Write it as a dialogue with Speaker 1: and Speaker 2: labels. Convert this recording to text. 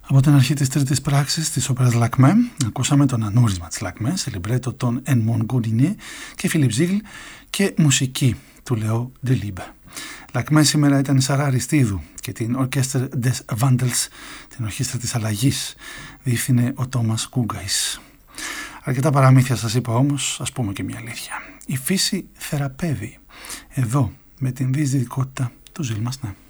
Speaker 1: Από την αρχή της τρίτης πράξης της όπερας Λακμέ ακούσαμε τον ανούρισμα της Λακμέ σε λιμπρέτο των Edmond Godinez και Φιλιπ Ζίγλ και μουσική του Λεό Ντελίμπε. Λακμέ σήμερα ήταν η Σαρά Αριστίδου και την Orchestre des Wandels, την ορχήστρα της αλλαγής, διεύθυνε ο Τόμας Κούγκαϊς. Αρκετά παραμύθια σας είπα, όμως ας πούμε και μια αλήθεια. Η φύση θεραπεύει, εδώ με την διεισδυτικότητα του Ζιλ Μασνέ.